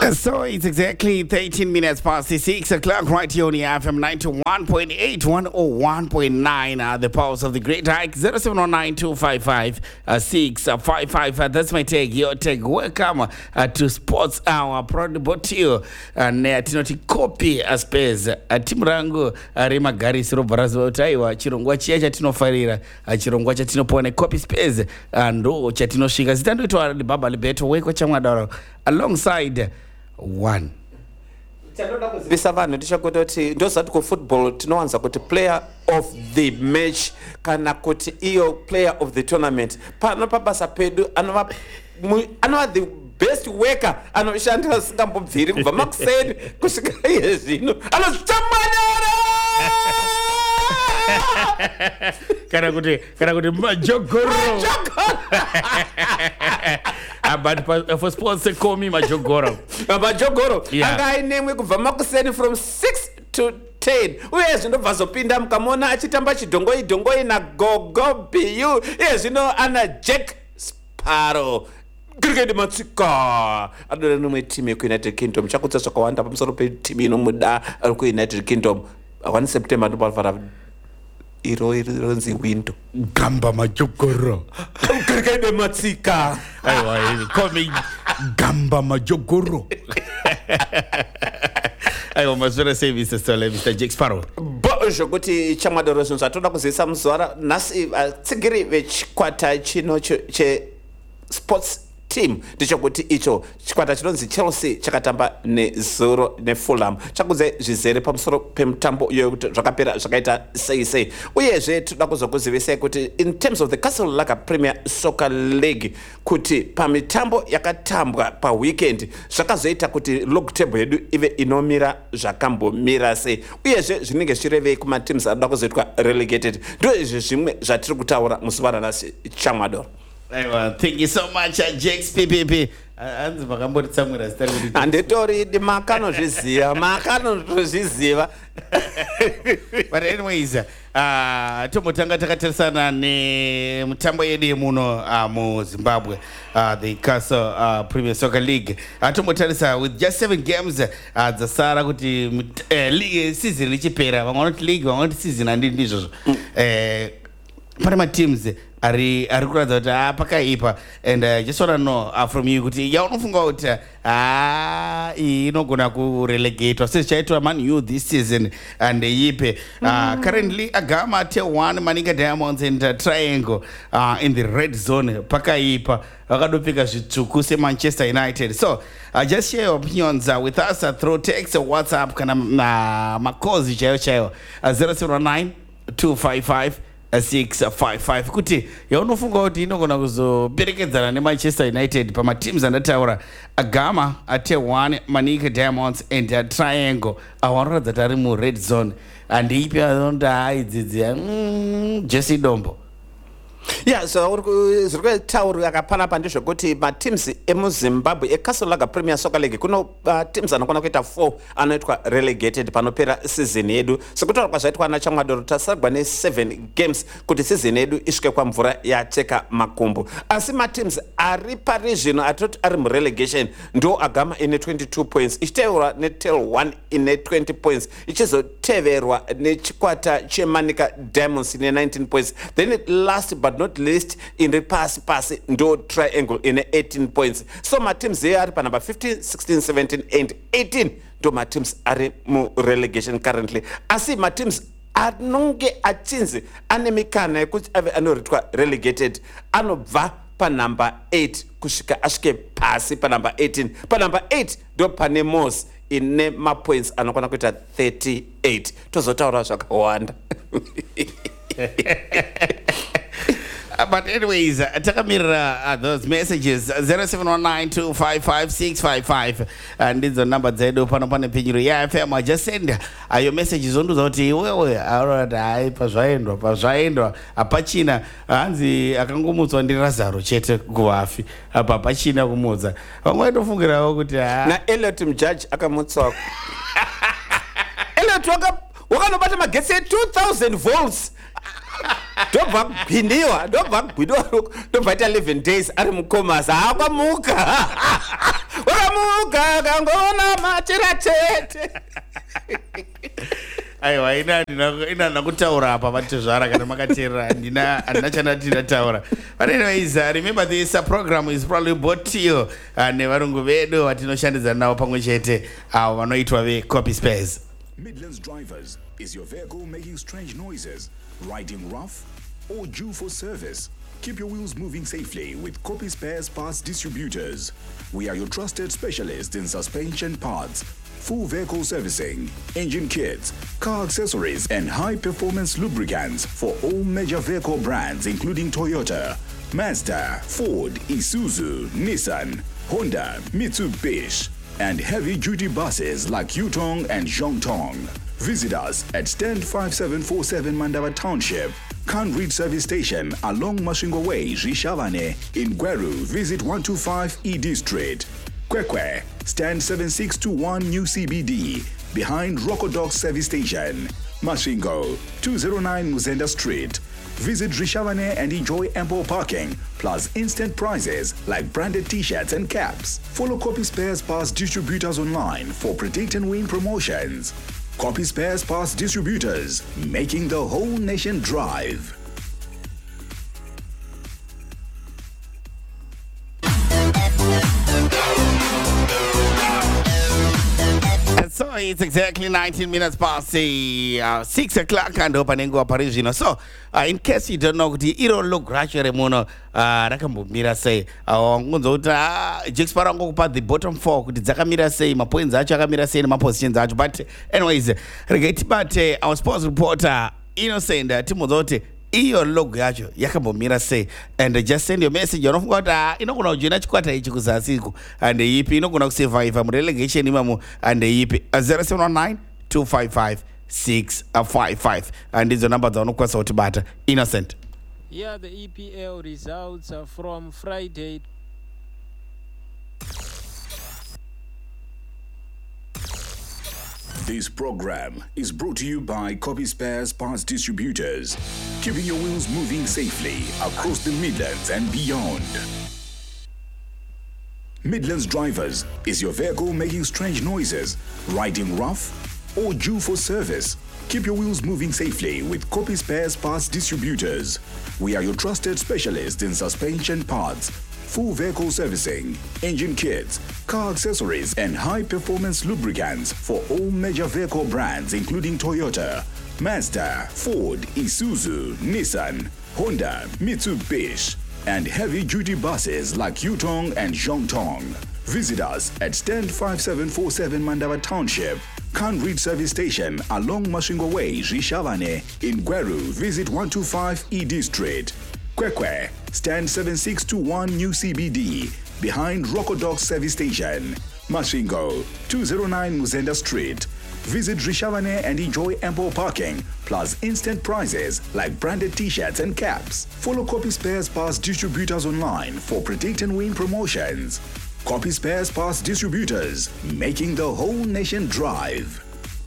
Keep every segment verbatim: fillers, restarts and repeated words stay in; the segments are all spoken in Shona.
So it's exactly thirteen minutes past the six o'clock right here on the F M ninety-one point eight, one oh one point nine. Uh, the pulse of the great hike zero seven zero nine two five five six five five. Uh, that's my take. Your take. Welcome uh, to Sports Hour. Proud about you. And uh, tinoti copy a space. Uh, timu rangu uh, Rima Gari Siro Barazo Taiwa. Chirongwa chia chatino farira. Uh, chirongwa chatino pone copy space. And uh, chatino shiga. Zitandu ito alibaba libeto. Weko chamwadaro. Alongside one. Visa vanhu tichakutoti ndozati kufootball tinowanza kuti player of the match kana kuti iyo player of the tournament pano pabasa pedu anova anova the best worker anoshandira singambobviri kubva makuseni kusvika iye zvino anozvitamanyara kana kuti kana kuti majogoro but for sports they call me majogoro majogoro anga ainemwe kubva makuseni from six to ten uye zvino bvazopinda mukamona achitamba chidhongoi dhongoi nagogo bu iye zvino ana Jack Sparrow Cricket matsika adora nomwe team yeUnited Kingdom chakutsa zvakawanda pamusoro petimu inomuda ari kuUnited Kingdom one September ndopalvara iro ironzi window gamba majogoro Cricket matsika aiwa call me gamba majogoro aiwa mazvera sei Mister Stole Mister Jack Sparrow bo zvokuti chamadoro zvinhu zvatoda kuziisa muzuva nhasi vatsigiri vechikwata chino che sports team ndichokuti icho chikwata chinonzi Chelsea chakatamba nezuro neFulham chakudze zvizere pamusoro pemutambo iyo zvakapera zvakaita sei sei uyezve toda kuzokuzivisai kuti in terms of the Castle Lager Premier Soccer League kuti pamitambo yakatambwa paweekend zvakazoita kuti log table yedu ive inomira zvakambomira sei uyezve zvinenge zvirevei kumateams anoda kuzoitwa relegated ndo izvi zvimwe zvatiri kutaura muzuva ranhasi chamwadoro. Thank you so much, uh, Jax P P P. Anzi makambori tsamwira zita kuti anditori di makano zviziva makano zviziva. But anyways, uh tomotanga takatarisana ne mutambo yedu muno uh, mu Zimbabwe, uh, the Castle uh, Premier Soccer League. Uh, tomotarisa with just seven games uh, dzasara kuti uh, league season ichipera. Vamwe vanoti league, vamwe vanoti season handii ndizvo. Eh pane ma teams ari ari kuradza kuti ah pakaipa and I uh, just want to know uh, from you kuti yaunofunga kuti ah inogona ku relegate sesi chaitwa Man U this season and ipe uh, mm. currently Agama T one Manika Diamonds and uh, Triangle uh, in the red zone pakaipa vakadopika zvitsvuku se Manchester United. So uh, just share your opinions uh, with us uh, through text or WhatsApp kana uh, makozi chayo chayo uh, zero seven nine two five five six five five kuti yaunofunga kuti inogona kuzoperekedzana neManchester United pama teams andataura Agama at one Manika Diamonds and a Triangle awanoratidza kuti ari mu red zone and ipi anonda aidzidzia mm, Jesse Dombo. Yeah, so zviri kutaurwa akapanapa ndezvekuti mateams emuZimbabwe eCastle Lager Premier Soccer League kuno uh, teams anokona kuita four anoitwa relegated panopera season yedu sekutaura kwazvaitwa na chamwadoro tasagwa ne seven games kuti season yedu isvike kwamvura yacheka makumbo asi mateams ari parizvino atoti ari mu relegation ndo Agama ine twenty-two points ichiteverwa neTel one ine twenty points ichizoteverwa nechikwata cheManika Diamonds ine nineteen points then last but not least in the pass pass ndo Triangle in eighteen points. So my teams there are number fifteen, sixteen, seventeen and eighteen ndo my teams are mu relegation currently. Asi my teams anonge achinzi anemikana yekuti ave anoritwa relegated anobva pa number eight kusvika asvike pasi pa number eighteen. Pa number eight ndo pane Mos ine ma points anokwana kuita thirty-eight. Tozotaura zvakawanda. Uh, but anyways, uh, takamirira uh, those messages uh, zero seven one nine two five five six five five and ndidzo number dzedu pano pane pinyiro ya F M. Just send uh, your messages onduza kuti wewe aroti hai pazvaendwa pazvaendwa apachina hanzi akangomutswa ndi Lazaro chete kuvafi apa pachina kumudza vamwe vanofungirawo kuti na Elliot Mjudge akamutswa Elliot waka wakanobata magetsi e two thousand volts ndobva kupindiwa ndobva kugwidiwa ndobva ita eleven days ari mukomasa akamuka wakamuka mugaga ngona matira tete. aiwa ina ina nakutaura apa vatozvara kana makateerera ndina handina chandati ndataura. But anyways, uh, remember this uh, program is probably brought to you uh, nevarungu vedu vatinoshandidzana navo pamwe chete avo vanoitwa veCopy Spares. Midlands Drivers is your vehicle making strange noises, riding rough, or due for service. Keep your wheels moving safely with Copy Spares Parts Distributors. We are your trusted specialist in suspension parts, full vehicle servicing, engine kits, car accessories, and high-performance lubricants for all major vehicle brands including Toyota, Mazda, Ford, Isuzu, Nissan, Honda, Mitsubishi, and heavy-duty buses like Yutong and Zhongtong. Visit us at stand five seven four seven Mandava Township, Kanrit Service Station along Mashingo Way, Rishavane. In Gweru, visit one two five E D Street. Kwekwe, stand seven six two one New C B D, behind Rockodock Service Station. Mashingo, two oh nine Muzenda Street. Visit Rishavane and enjoy ample parking, plus instant prizes like branded t-shirts and caps. Follow Copy Spares Parts Distributors online for Predict and Win promotions. Copy Spares Parts Distributors, making the whole nation drive. So it's exactly nineteen minutes past the uh, six o'clock and open Nengo Parisino. So uh, in case you don't know, the Iro look gradually mono Rakambu Mira say, Ngunzota, Jix Parango part the bottom four, the Zakamira say, my points, Achakamira say, my positions. But, anyways, regret but our sports reporter, Innocent, Timozote. Iyo logo yacho yakambomira say and just send your message unofunga inogona kujina chikwata ichi kuzasiku and ipi inogona kusurvive mu relegation imamu and ipi zero seven one nine two five five six five five and izo number dzaunokwanisa kutibata. Innocent. Yeah, the E P L results are from Friday. This program is brought to you by Copy Spares Parts Distributors, keeping your wheels moving safely across the Midlands and beyond. Midlands Drivers is your vehicle making strange noises, riding rough, or due for service. Keep your wheels moving safely with Copy Spares Parts Distributors. We are your trusted specialist in suspension parts, full vehicle servicing, engine kits, car accessories, and high-performance lubricants for all major vehicle brands including Toyota, Mazda, Ford, Isuzu, Nissan, Honda, Mitsubishi, and heavy-duty buses like Yutong and Zhongtong. Visit us at stand five seven four seven Mandava Township, Kanrit Service Station along Mashingo Way, Rishavane. In Gweru, visit one two five E D Street. Kwekwe, stand seven six two one New C B D, behind Rockodock Service Station. Mashingo, two oh nine Muzenda Street. Visit Rishavane and enjoy ample parking, plus instant prizes like branded t-shirts and caps. Follow Copy Spares Parts Distributors online for Predict and Win promotions. Copy Spares Parts Distributors, making the whole nation drive.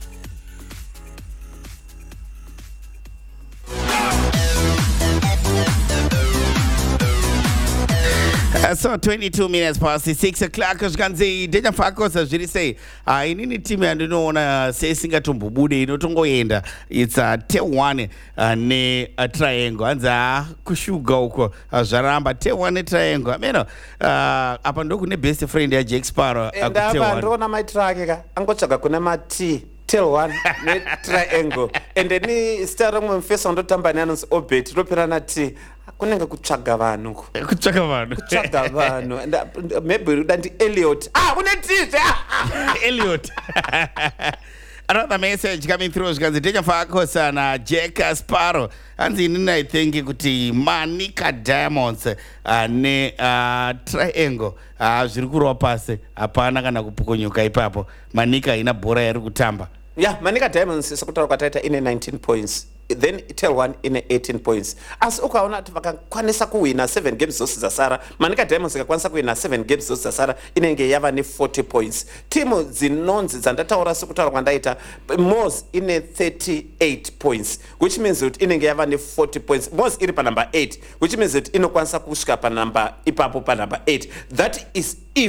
Uh, so twenty-two minutes past the six o'clock zvikanzi deja fakosa zviri sei uh, inini timu yandinoona seisingatombobude inotongoenda it's uh, T one uh, ne uh, triangle hanzi uh, kushuga uko uh, zvaramba T one ne triangle ameno uh, apa ndokune best friend yaJack Sparrow uh, and apa ndona maitrake ka angotsvaga kuna mati T one ne triangle and ni star rimwe mufesa ndotamba neanonzi Obet roperana T kunenge kutsvaga vanhu kutsvaga vanhu kutsvaga vanhu and uh, maybe udandi Elliot ah une T Elliot. Another message coming through zvikanzi techa fakosa naJack Sparrow hanzi inini I think kuti Manika Diamonds uh, ne uh, triangle uh, zviri kurova pasi hapana kana kupukonyuka ipapo. Manika ina bhora yari kutamba. Yeah, Manika Diamonds sekutaura kwataita ine nineteen points. Then T one ine eighteen points. Asi ukaona kuti vakakwanisa kuwina seven games dzose dzasara, Manika Diamonds ikakwanisa kuwina seven games dzose dzasara inenge yava ne forty points. Timu dzinonzi dzandataura sekutaura kwandaita, Moz ine thirty-eight points, which means kuti inenge yava ne forty points. Moz iri pa number eight, which means kuti inokwanisa kusvika pa number ipapo pa number eight. That is if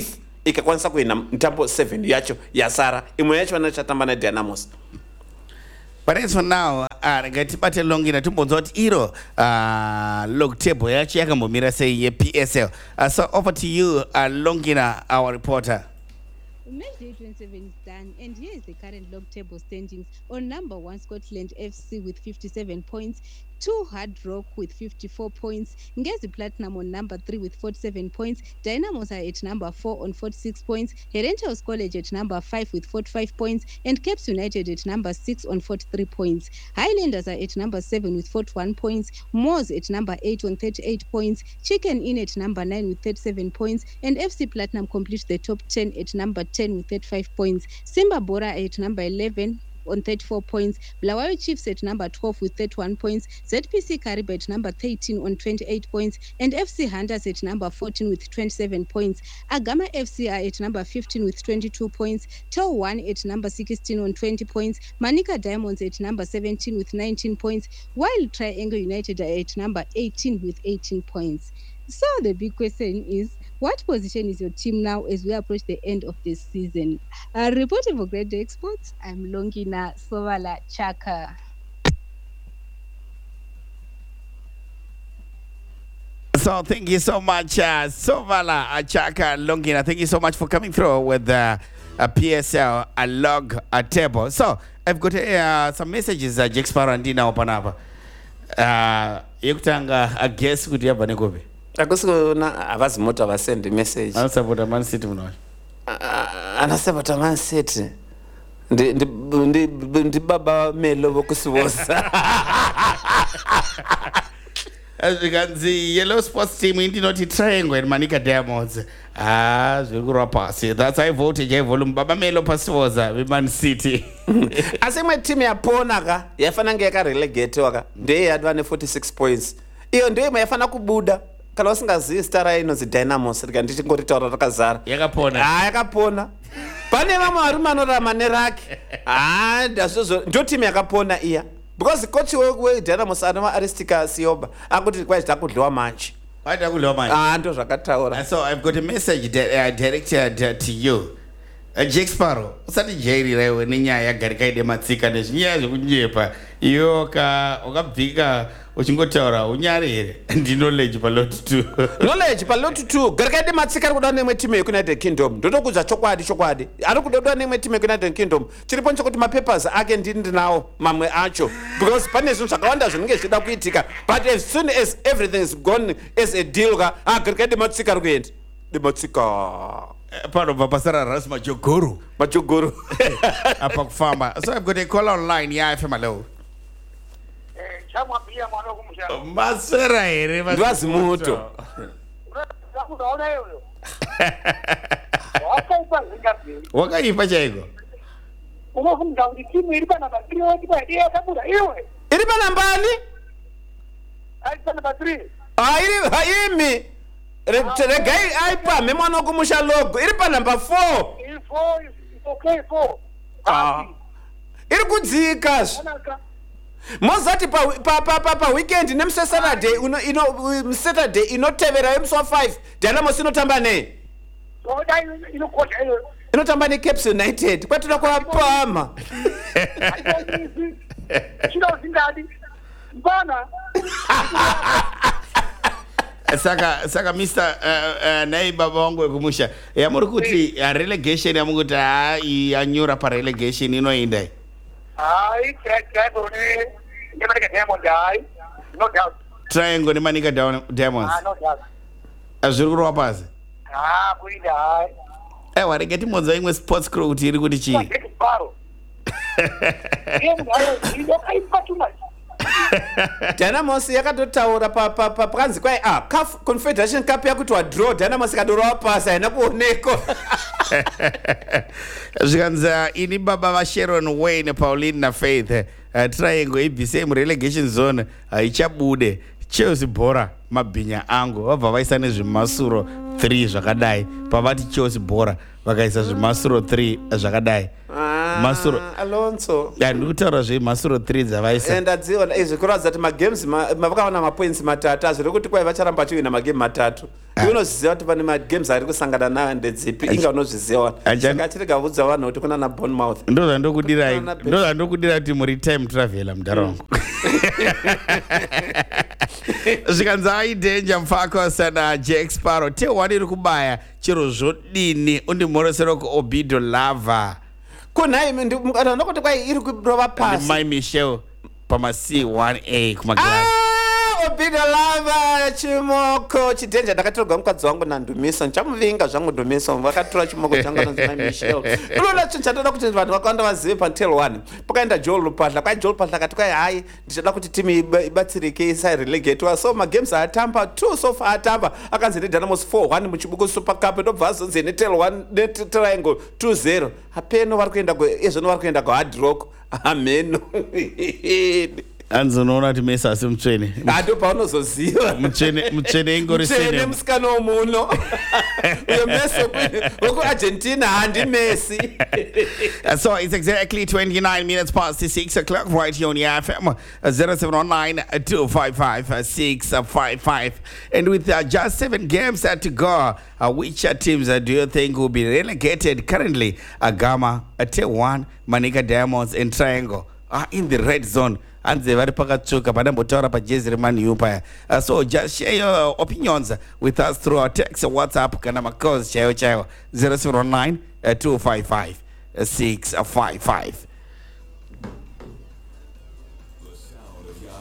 ikakwanisa kuhina mutambo seven yacho yasara, imwe yacho vanochatamba naDynamos. But as for now, uh, ngatibate Longina tumbonza kuti iro uh, log table yacho yakambomira sei ye P S L. Uh, so over to you, uh, Longina, our reporter. Match day twenty-seven is done, and here is the current log table standings. On number one, Scotland F C with fifty-seven points. Two, Hard Rock with fifty-four points. Ngezi Platinum on number three with forty-seven points. Dynamos are at number four on forty-six points. Herentals College at number five with forty-five points. And Caps United at number six on forty-three points. Highlanders are at number seven with forty-one points. Moors at number eight on thirty-eight points. Chicken Inn at number nine with thirty-seven points. And F C Platinum complete the top ten at number ten with thirty-five points. Simba Bora at number eleven on thirty-four points. Blawayo Chiefs at number twelve with thirty-one points. Z P C Kariba at number thirteen on twenty-eight points. And F C Hunters at number fourteen with twenty-seven points. Agama F C are at number fifteen with twenty-two points. Tel one at number sixteen on twenty points. Manica Diamonds at number seventeen with nineteen points. While Triangle United are at number eighteen with eighteen points. So the big question is, what position is your team now as we approach the end of this season? Uh, reporting for Great Day Exports, I'm Longina Sovala Chaka. So thank you so much, uh, Sovala Achaka Longina. Thank you so much for coming through with uh, a P S L, a log, a table. So I've got uh, some messages. Uh, Jax Parandina Opanapa. Uh, Yukutanga, I guess, could you have an egobe? Akusona avazi moto avasend message. Anasapota Man City muno. Anasapota Man City. Ndi ndi ndi baba Melo vokusivosa. As we can see, Yellow Sports team in the Triangle and Manica Diamonds. Ah, we that's high voltage, high volume. Baba Melo Pasivosa with Man City. Ase my team yapona ka yafana ngeka relegate waka. Ndiye advane forty-six points. Iyo ndiye mayafana kubuda. Kana usingazivi star inonzi Dynamos rika ndichingori taura rakazara. Yakapona. Ah, yakapona. Pane vamwe vari manorama nerake. Ah, ndazozo ndio team yakapona iya. Because coach we Dynamos anova Aristika Sioba akuti kwaita kudliwa match. Kwaita kudliwa match. Ah, ndo zvakataura. So I've got a message uh, directed uh, to you. Uh, Jack Sparrow, usati jairi raiwe nenyaya yagarikaide matsika nezvinyaya zvekunyepa. Iyo ka wakabvika uchingotaura unyari here ndi knowledge pa lot two. Knowledge pa lot two. Garikaide matsika ari kuda nemwe team yeUnited Kingdom. Ndotokudza chokwadi chokwadi. Ari kuda nemwe team yeUnited Kingdom. Chiripo nchokuti mapapers ake ndini ndinawo mamwe acho. Because pane zvinhu zvakawanda zvinenge zvida kuitika. But as soon as everything is gone as a deal ka ah garikaide matsika ari kuenda. De matsika. Part of Pasara Ras Majogoro. Majogoro. Apak Farmer. So I've got a call online. Yeah, F M hello. Masera here. Ndwazi moto. Wakaipa chaiko. Iri pa nambani? Ah, iri imi. Regai aipa memwana kumusha logo. Iri pa number four. four is okay four. Ah. Iri kudzika. Mozati pa pa pa pa, pa weekend nemse Saturday uno ino Saturday inotevera emso five. Dynamos inotamba ne. So dai inokocha iyo. Inotamba ne Caps United. Kwatira kwa pama. Chino zingadi. Bana. Saka saka Mister uh, uh, Nai baba wangu ekumusha. Ya muri kuti uh, relegation ya mungu ta yanyura pa relegation inoenda. Ai, triangle ni Manica Diamonds dai. No doubt. Triangle ni Manica Diamonds. Ah, no doubt. Azuri kurwa pasi. Ah, kuri dai. Eh, waregeti modza imwe sports crew kuti iri kuti chi. Baro. Game hayo ndio kaipa too much. Dynamos yakatotaura pa pa pa panzi kwai ah C A F Confederation Cup yakutwa draw Dynamos kadorwa pasa ina kuoneko. Zvikanza ini baba va Sharon Wayne Pauline na Faith uh, Triangle I B C mu relegation zone uh, ichabude Chelsea Bora mabhinya angu vabva vaisa nezvimasuro three zvakadai pavati Chelsea Bora vakaisa zvimasuro three zvakadai Masuro. Alonso Ndikutaura zve Masuro three dzavaisa. and adziona izvi kuratidza kuti magames vakawana mapoints matatu azviri kuti kwai vacharamba vachiwina magame matatu unozviziva kuti pane magames ari kusangana nayo ndedzipi inga unozviziva saka achirega vudza vanhu kuti kuna na Bournemouth. Ndo zvandokudirai ndo zvandokudira kuti muri time traveler mudarongo. Zvikanzi aidenja Mufakos na Jack Sparrow tehwani iri kubaya chero zvodini undimhoresero kuObido Lava kunhai ndokuti kwai iri kurova pasi Mai Michel pama C one A kumaglass. Obido Lava chimoko chidhenja ndakatorwa mukadzi wangu naNdumiso ndichamuvinga zvangu Ndumiso vakatora chimoko changu nanzimai Michel. Unoona chinchatoda kuti vanhu vakawanda vazive patel one pakaenda Joel Lupahla kwai Joel Lupahla akati kwai hai ndichada kuti timu ibatsirike isarelegatewa so magames atamba two so far atamba akanzi neDynamos four one muchibuku Super Cup ndobva azonzi netel one netriangle two zero hapeno vari kuenda izvono vari kuenda kuHard Rock ameno. Anzonoona kuti Messi asi mutsvene. Ndo paunozoziva mutsvene mutsvene ingorisene. Mutsvene musikana womuno. Uyo Messi wekuArgentina handi Messi. So it's exactly twenty-nine minutes past the six o'clock right here on the F M zero seven one nine two five five six five five. And with uh, just seven games uh, to go, uh, which uh, teams uh, do you think will be relegated currently? Agama, uh, T one, Manica Diamonds and Triangle are in the red zone. And they very pakachuka padambotaura pajezi remani upaya. Uh, so just share your opinions with us through our text or WhatsApp kana macalls chayo chayo zero seven one nine two five five six five five.